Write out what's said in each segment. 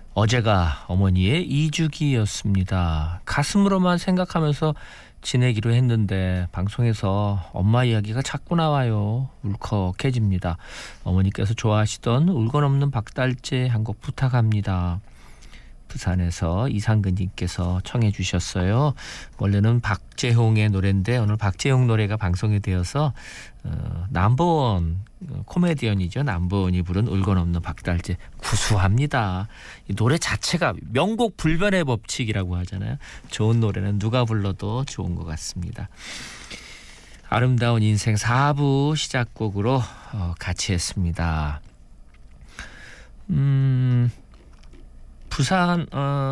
어제가 어머니의 2주기였습니다. 가슴으로만 생각하면서 지내기로 했는데 방송에서 엄마 이야기가 자꾸 나와요. 울컥해집니다. 어머니께서 좋아하시던 울건 없는 박달재 한 곡 부탁합니다. 부산에서 이상근님께서 청해 주셨어요. 원래는 박재홍의 노래인데 오늘 박재홍 노래가 방송이 되어서 넘버원 코미디언이죠. 넘버원이 부른 울건 없는 박달재 구수합니다. 이 노래 자체가 명곡 불변의 법칙이라고 하잖아요. 좋은 노래는 누가 불러도 좋은 것 같습니다. 아름다운 인생 4부 시작곡으로 같이 했습니다. 부산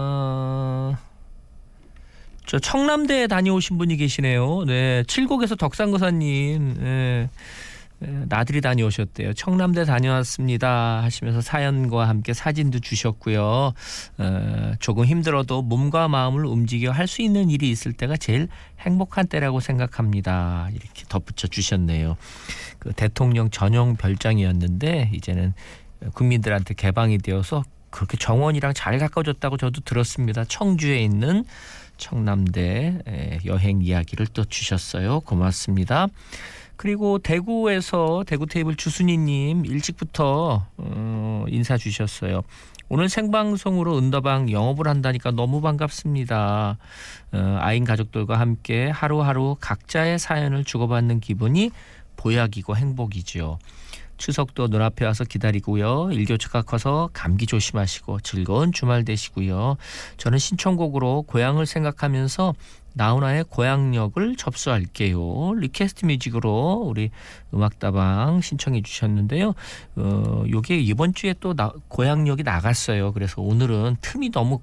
저 청남대에 다녀오신 분이 계시네요. 네, 칠곡에서 덕산거사님 나들이 다녀오셨대요. 청남대 다녀왔습니다 하시면서 사연과 함께 사진도 주셨고요. 조금 힘들어도 몸과 마음을 움직여 할 수 있는 일이 있을 때가 제일 행복한 때라고 생각합니다. 이렇게 덧붙여 주셨네요. 그 대통령 전용 별장이었는데 이제는 국민들한테 개방이 되어서 그렇게 정원이랑 잘 가까워졌다고 저도 들었습니다. 청주에 있는 청남대 여행 이야기를 또 주셨어요. 고맙습니다. 그리고 대구에서 대구 테이블 주순이님 일찍부터 인사 주셨어요. 오늘 생방송으로 은더방 영업을 한다니까 너무 반갑습니다. 아인 가족들과 함께 하루하루 각자의 사연을 주고받는 기분이 보약이고 행복이죠. 추석도 눈앞에 와서 기다리고요. 일교차가 커서 감기 조심하시고 즐거운 주말 되시고요. 저는 신청곡으로 고향을 생각하면서 나훈아의 고향역을 접수할게요. 리퀘스트 뮤직으로 우리 음악다방 신청해 주셨는데요. 요게 이번 주에 또 고향역이 나갔어요. 그래서 오늘은 틈이 너무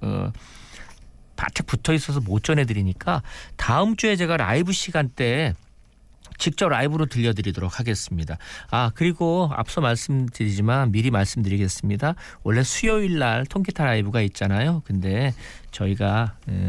바짝 붙어 있어서 못 전해드리니까 다음 주에 제가 라이브 시간대에 직접 라이브로 들려드리도록 하겠습니다. 그리고 앞서 말씀드리지만 미리 말씀드리겠습니다. 원래 수요일 날 통기타 라이브가 있잖아요. 근데 저희가